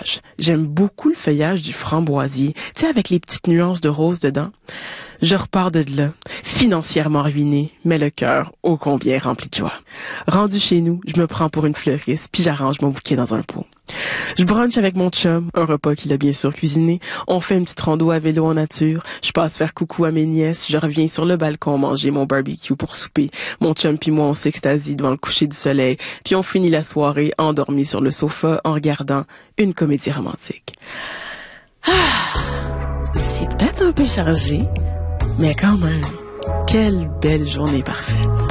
feuillage. J'aime beaucoup le feuillage du framboisier, tu sais, avec les petites nuances de rose dedans. Je repars de là, financièrement ruiné, mais le cœur ô combien rempli de joie. Rendu chez nous, je me prends pour une fleuriste, puis j'arrange mon bouquet dans un pot. Je brunch avec mon chum, un repas qu'il a bien sûr cuisiné. On fait une petite rando à vélo en nature. Je passe faire coucou à mes nièces. Je reviens sur le balcon manger mon barbecue pour souper. Mon chum puis moi, on s'extasie devant le coucher du soleil. Puis on finit la soirée endormis sur le sofa en regardant une comédie romantique. C'est peut-être un peu chargé, mais quand même, quelle belle journée parfaite.